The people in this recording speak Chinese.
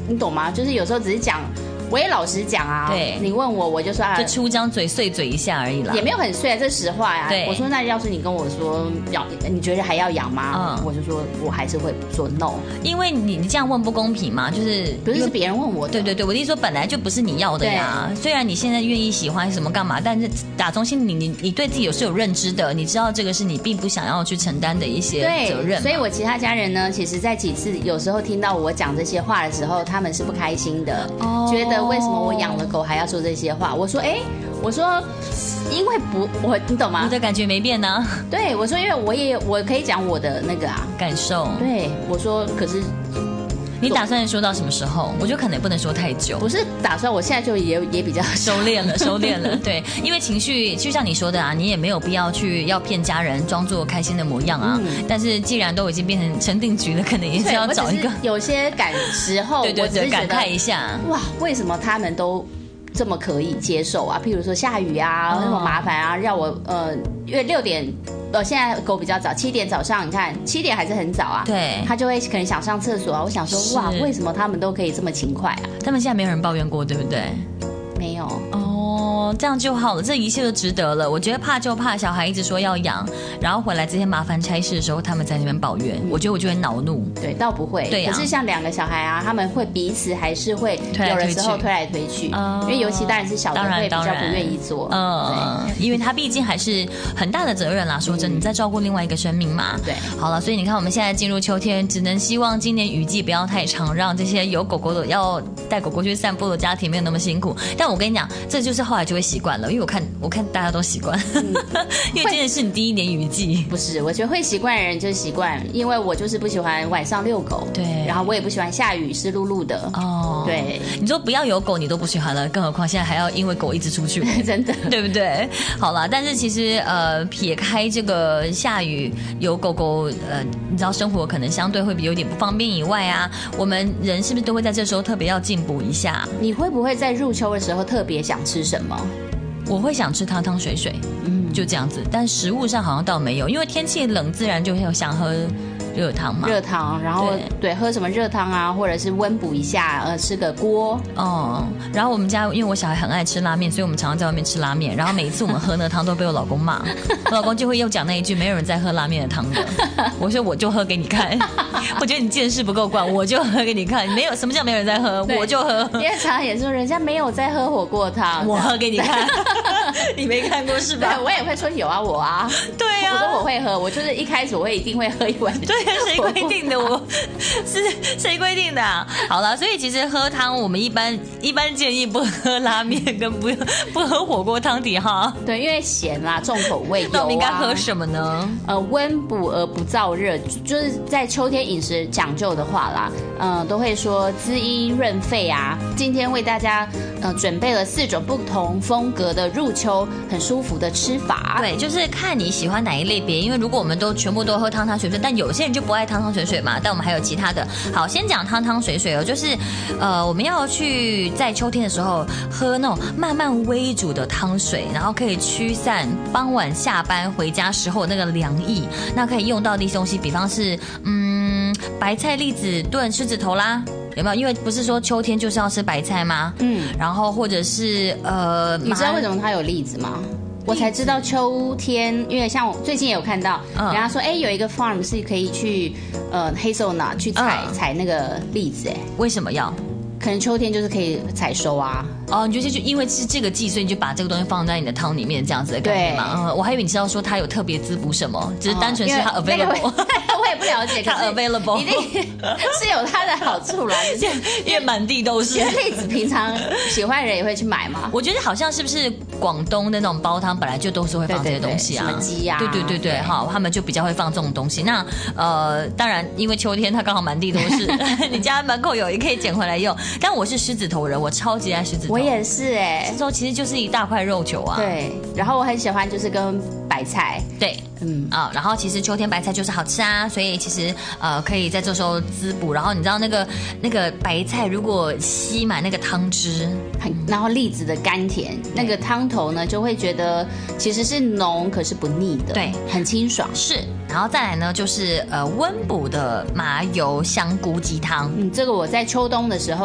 你懂吗？就是有时候只是讲。我也老实讲啊， 对， 你问我，我就说啊， 就出张嘴碎嘴一下而已啦， 也没有很碎啊，这实话呀。 对， 我说那要是你跟我说你觉得还要养吗？我就说我还是会说 no， 因为你这样问不公平嘛，就是不是别人问我的， 对，我的意思说本来就不是你要的呀。虽然你现在愿意喜欢什么干嘛，但是打从心里你对自己是有认知的，你知道这个是你并不想要去承担的一些责任。 所以我其他家人呢，其实在几次有时候听到我讲这些话的时候，他们是不开心的，觉得为什么我养了狗还要说这些话？我说因为你懂吗？ 我的感觉没变呢。 对，我说因为我可以讲我的那个感受。 对，我说可是。 你打算说到什么时候？我觉得可能也不能说太久。 不是打算，我现在就也比较收敛了。对，因为情绪就像你说的啊，你也没有必要要骗家人，装作开心的模样啊。但是既然都已经变成成定局了，可能也是要找一个。 有些时候， 对，感慨一下。 哇，为什么他们都这么可以接受啊？譬如说下雨啊，那么麻烦啊，让我因为6点。现在狗比较早，7点早上，你看7点还是很早啊。 对， 他就会可能想上厕所啊。我想说，哇，为什么他们都可以这么勤快啊？ 他们现在没有人抱怨过，对不对？ 没有哦，这样就好了，这一切都值得了。我觉得怕就怕小孩一直说要养，然后回来这些麻烦差事的时候，他们在那边抱怨，我觉得我就会恼怒。 对，倒不会。 对呀。 可是像2个小孩啊，他们会彼此还是会有的时候推来推去，因为尤其当然是小的会比较不愿意做。 因为他毕竟还是很大的责任啦。说真的，你在照顾另外一个生命嘛。 对。 好了，所以你看我们现在进入秋天，只能希望今年雨季不要太长，让这些有狗狗的要带狗狗去散步的家庭没有那么辛苦。但我跟你讲，这就是后来就会习惯了，因为我看大家都习惯，因为今年是你第1年雨季。 不是，我觉得会习惯的人就习惯，因为我就是不喜欢晚上遛狗， 对， 然后我也不喜欢下雨湿漉漉的。对， 你说不要有狗你都不喜欢了，更何况现在还要因为狗一直出去， 真的， 对不对？好啦，但是其实撇开这个下雨有狗狗你知道生活可能相对会有点不方便以外啊，我们人是不是都会在这时候特别要进补一下？ 你会不会在入秋的时候特别想吃什么？ 我会想吃汤汤水水，就这样子。但食物上好像倒没有，因为天气冷，自然就会想喝热汤嘛。 热汤，然后对喝什么热汤啊，或者是温补一下，吃个锅。 然后我们家因为我小孩很爱吃拉面，所以我们常常在外面吃拉面。然后每一次我们喝那个汤都被我老公骂，我老公就会又讲那一句：没有人在喝拉面的汤的。我说我就喝给你看，我觉得你见识不够广，我就喝给你看。没有什么叫没有人在喝，我就喝。 因为常常也说人家没有在喝火锅汤， 我喝给你看。你没看过是吧？ 我也会说有啊，我啊。 对啊， 我说我会喝，我就是一开始我也一定会喝一碗。 对啊，谁规定的？我是谁规定的啊？好了，所以其实喝汤，我们一般建议不喝拉面跟不喝火锅汤底哈。 对，因为咸啦，重口味油啊。 那我们应该喝什么呢？ 温补而不燥热，就是在秋天饮食讲究的话啦，都会说滋阴润肺啊。今天为大家准备了4种不同风格的入秋很舒服的吃法。 对，就是看你喜欢哪一类别，因为如果我们都全部都喝汤汤水水，但有些人就不爱汤汤水水嘛。但我们还有其他的。好，先讲汤汤水水哦，就是我们要去在秋天的时候喝那种慢慢煨煮的汤水，然后可以驱散傍晚下班回家时候那个凉意。那可以用到的一些东西，比方是白菜栗子炖狮子头啦。有没有？因为不是说秋天就是要吃白菜吗？然后或者是你知道为什么它有栗子吗？我才知道秋天，因为像我最近也有看到，人家说有一个 farm 是可以去Hazelnut 去采那个栗子， 为什么要？ 可能秋天就是可以采收啊。 你就因为是这个季，所以你就把这个东西放在你的汤里面，这样子的概念嘛。我还以为你知道说它有特别滋补什么，只是单纯是它 available。 我也不了解， 它 available 一定是有它的好处啦。 因为满地都是。 栗子平常喜欢的人也会去买嘛。 我觉得好像是不是广东的那种煲汤本来就都是会放这些东西啊， 什么鸡啊， 对，好，他们就比较会放这种东西。那当然因为秋天它刚好满地都是，你家门口有也可以捡回来用。但我是狮子头人，我超级爱狮子头。 我也是狮子头其实就是一大块肉球啊。 对，然后我很喜欢就是跟白菜。 对，然后其实秋天白菜就是好吃啊，所以其实可以在这时候滋补。然后你知道那个白菜如果吸满那个汤汁， 然后栗子的甘甜，那个汤头呢就会觉得其实是浓可是不腻的， 对， 很清爽。 是，然后再来呢就是温补的麻油香菇鸡汤。 这个我在秋冬的时候